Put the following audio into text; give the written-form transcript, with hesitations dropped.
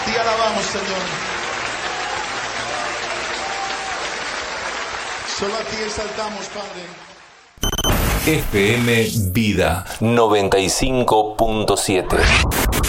Te alabamos, Señor. Solo a ti exaltamos, Padre. FM Vida 95.7.